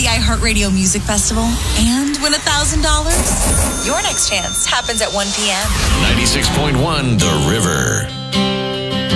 iHeartRadio Music Festival and win $1,000? Your next chance happens at 1 p.m. 96.1 The River.